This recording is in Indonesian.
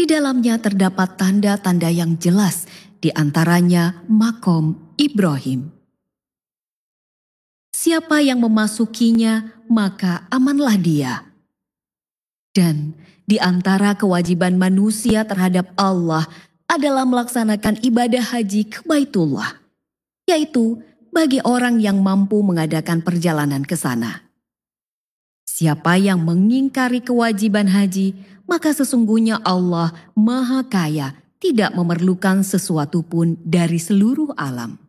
Di dalamnya terdapat tanda-tanda yang jelas, di antaranya makom Ibrahim. Siapa yang memasukinya, maka amanlah dia. Dan di antara kewajiban manusia terhadap Allah adalah melaksanakan ibadah haji ke Baitullah, yaitu bagi orang yang mampu mengadakan perjalanan ke sana. Siapa yang mengingkari kewajiban haji, maka sesungguhnya Allah Maha Kaya, tidak memerlukan sesuatu pun dari seluruh alam.